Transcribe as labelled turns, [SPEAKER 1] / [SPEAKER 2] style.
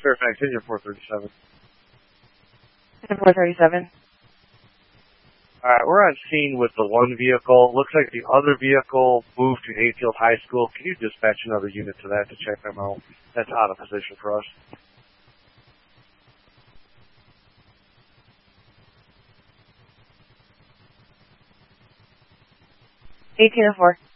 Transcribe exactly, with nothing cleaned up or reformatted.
[SPEAKER 1] Fairfax, India four thirty-seven.
[SPEAKER 2] four thirty-seven.
[SPEAKER 1] Alright, we're on scene with the one vehicle. Looks like the other vehicle moved to Hayfield High School. Can you dispatch another unit to that to check them out? That's out of position for us.
[SPEAKER 2] eighteen oh four.